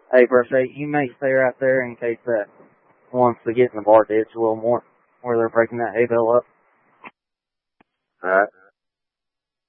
Hey, Brochet, you may stay right there in case that wants to get in the bar ditch a little more, where they're breaking that hay bale up. Alright.